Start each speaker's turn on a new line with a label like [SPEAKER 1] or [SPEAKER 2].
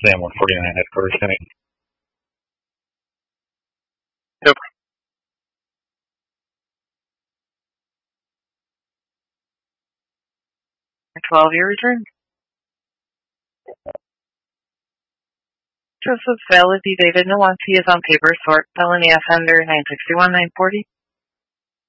[SPEAKER 1] Sam 149 headquarters coming.
[SPEAKER 2] Nope. 12, your return. Joseph Validity David Nawasi is on paper sort felony offender 961-940.